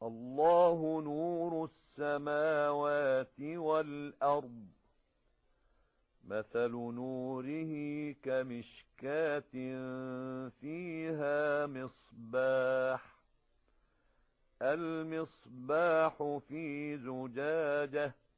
الله نور السماوات والأرض مثل نوره كمشكاة فيها المصباح في زجاجة